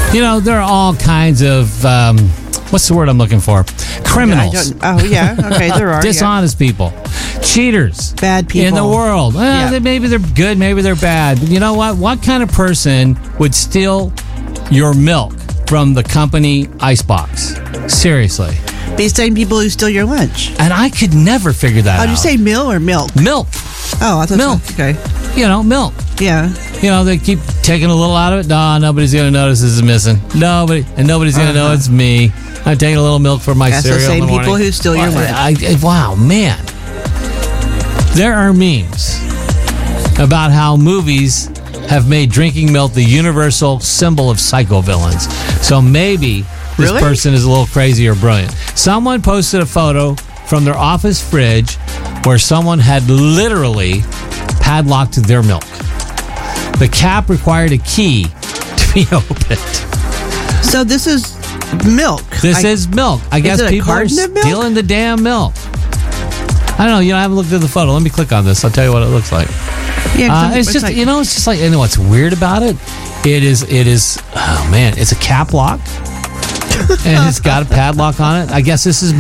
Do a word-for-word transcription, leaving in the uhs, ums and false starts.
You know, there are all kinds of, um, what's the word I'm looking for? Criminals. I don't, oh, yeah. Okay, there are. Dishonest yeah. people. Cheaters. Bad people. In the world. Well, Yeah. they, maybe they're good, maybe they're bad. But you know what? What kind of person would steal your milk from the company Icebox? Seriously. These same people who steal your lunch. And I could never figure that How'd out. you say mill or milk? Milk. Oh, I thought Milk. So. Okay. You know, milk. Yeah. You know, they keep taking a little out of it. No, nobody's going to notice this is missing. Nobody. And nobody's going to Uh-huh. know it's me. I'm taking a little milk for my That's the cereal in same the morning. people who steal your lunch. I, I, wow, man. There are memes about how movies have made drinking milk the universal symbol of psycho villains. So maybe this Really? person is a little crazy or brilliant. Someone posted a photo from their office fridge where someone had literally padlocked their milk. The cap required a key to be opened. So this is milk. This I- is milk. I guess it a people are carton of milk? stealing the damn milk. I don't know. You know, I haven't looked at the photo. Let me click on this. I'll tell you what it looks like. Yeah, 'cause Uh, it's just, like- you know, it's just like, you know what's weird about it? It is, it is, oh man, it's a cap lock. And it's got a padlock on it. I guess this is